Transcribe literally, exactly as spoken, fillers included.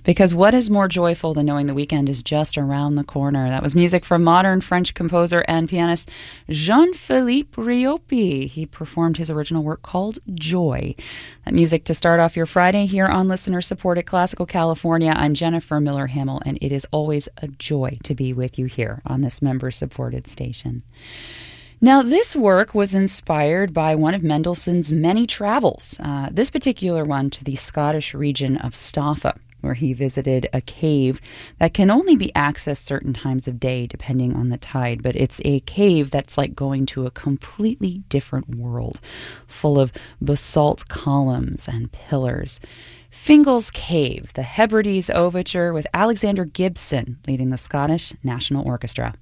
Because what is more joyful than knowing the weekend is just around the corner? That was music from modern French composer and pianist Jean-Philippe Riopi. He performed his original work called Joy. That music to start off your Friday here on listener-supported Classical California. I'm Jennifer Miller-Himmel, and it is always a joy to be with you here on this member-supported station. Now, this work was inspired by one of Mendelssohn's many travels, uh, this particular one to the Scottish region of Staffa, where he visited a cave that can only be accessed certain times of day depending on the tide. But it's a cave that's like going to a completely different world, full of basalt columns and pillars. Fingal's Cave, the Hebrides Overture with Alexander Gibson leading the Scottish National Orchestra.